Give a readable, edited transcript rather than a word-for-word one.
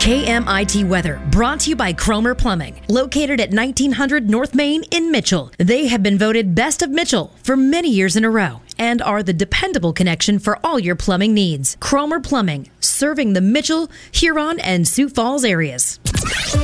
KMIT weather brought to you by Cromer Plumbing, located at 1900 North Main in Mitchell. They have been voted Best of Mitchell for many years in a row and are the dependable connection for all your plumbing needs. Cromer Plumbing, serving the Mitchell, Huron, and Sioux Falls areas.